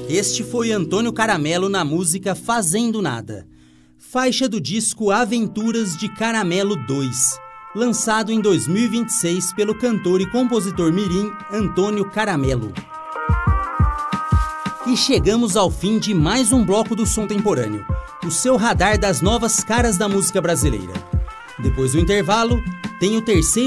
Este foi Antônio Caramelo na música Fazendo Nada, faixa do disco Aventuras de Caramelo 2, lançado em 2026 pelo cantor e compositor mirim Antônio Caramelo. E chegamos ao fim de mais um bloco do Som Temporâneo, o seu radar das novas caras da música brasileira. Depois do intervalo, tem o terceiro